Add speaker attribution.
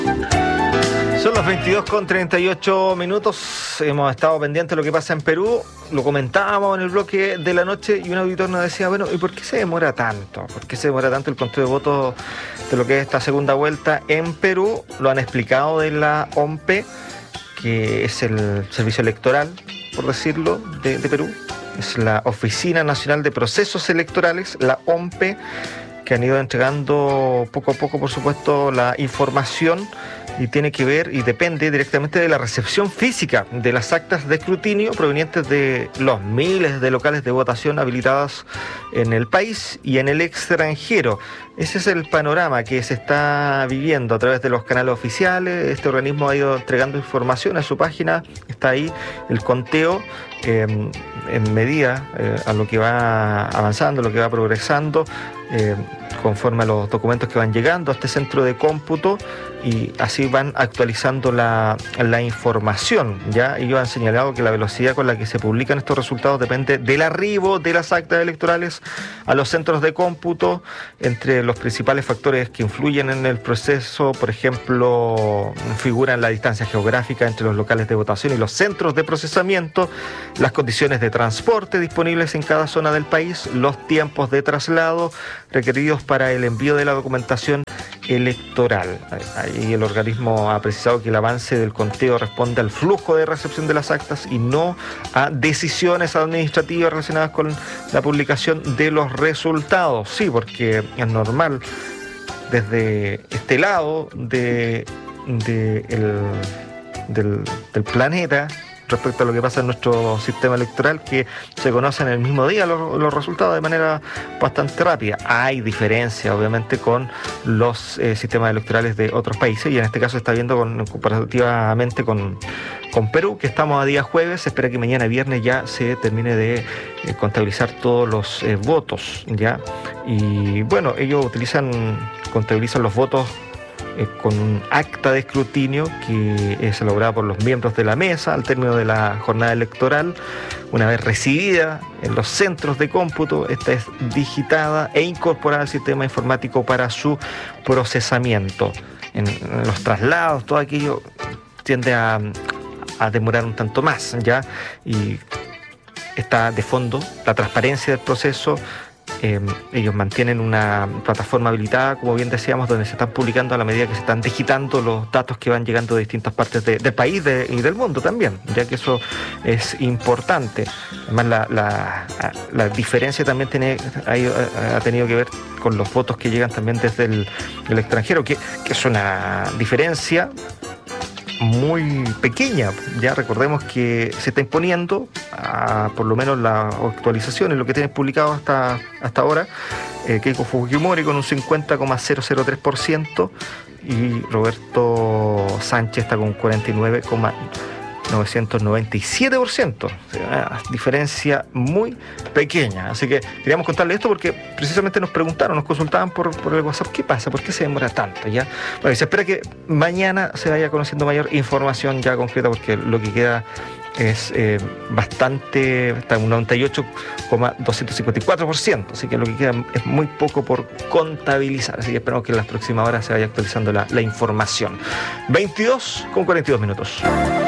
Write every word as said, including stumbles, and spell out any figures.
Speaker 1: Son las veintidós con treinta y ocho minutos, hemos estado pendientes de lo que pasa en Perú, lo comentábamos en el bloque de la noche y un auditor nos decía, bueno, ¿y por qué se demora tanto? ¿Por qué se demora tanto el conteo de votos de lo que es esta segunda vuelta en Perú? Lo han explicado de la O M P, que es el servicio electoral, por decirlo, de, de Perú, es la Oficina Nacional de Procesos Electorales, la O M P, que han ido entregando poco a poco, por supuesto, la información y tiene que ver y depende directamente de la recepción física de las actas de escrutinio provenientes de los miles de locales de votación habilitados en el país y en el extranjero. Ese es el panorama que se está viviendo a través de los canales oficiales. Este organismo ha ido entregando información a su página, está ahí el conteo eh, en medida eh, a lo que va avanzando, lo que va progresando, eh, conforme a los documentos que van llegando a este centro de cómputo, y así van actualizando la, la información. Ya ellos han señalado que la velocidad con la que se publican estos resultados depende del arribo de las actas electorales a los centros de cómputo. Entre los principales factores que influyen en el proceso, por ejemplo, figuran la distancia geográfica entre los locales de votación y los centros de procesamiento, las condiciones de transporte disponibles en cada zona del país, los tiempos de traslado requeridos para el envío de la documentación electoral. Ahí el organismo ha precisado que el avance del conteo responde al flujo de recepción de las actas y no a decisiones administrativas relacionadas con la publicación de los resultados. Sí, porque es normal desde este lado de, de el, del, del planeta, respecto a lo que pasa en nuestro sistema electoral, que se conocen el mismo día los, los resultados de manera bastante rápida. Hay diferencia, obviamente, con los eh, sistemas electorales de otros países, y en este caso se está viendo con, comparativamente con, con Perú, que estamos a día jueves. Se espera que mañana viernes ya se termine de eh, contabilizar todos los eh, votos, ¿ya? Y bueno, ellos utilizan, contabilizan los votos Eh, con un acta de escrutinio que es elaborada por los miembros de la mesa al término de la jornada electoral. Una vez recibida en los centros de cómputo, esta es digitada e incorporada al sistema informático para su procesamiento. En, en los traslados, todo aquello tiende a, a demorar un tanto más, ¿ya? Y está de fondo la transparencia del proceso. Eh, ellos mantienen una plataforma habilitada, como bien decíamos, donde se están publicando a la medida que se están digitando los datos que van llegando de distintas partes de, del país de, y del mundo también, ya que eso es importante. Además, la, la, la diferencia también tiene, ha, ha tenido que ver con los votos que llegan también desde el, el extranjero, que, que es una diferencia muy pequeña. Ya recordemos que se está imponiendo, a, por lo menos las actualizaciones, lo que tienen publicado hasta, hasta ahora, eh, Keiko Fujimori con un cincuenta coma cero cero tres por ciento y Roberto Sánchez está con un cuarenta y nueve coma novecientos noventa y siete por ciento. O sea, una diferencia muy pequeña. Así que queríamos contarles esto porque precisamente nos preguntaron, nos consultaban por, por el WhatsApp, ¿qué pasa? ¿Por qué se demora tanto? ¿Ya? Bueno, y se espera que mañana se vaya conociendo mayor información ya concreta, porque lo que queda es eh, bastante, está en un noventa y ocho coma doscientos cincuenta y cuatro por ciento, así que lo que queda es muy poco por contabilizar, así que esperamos que en las próximas horas se vaya actualizando la, la información. veintidós con cuarenta y dos minutos.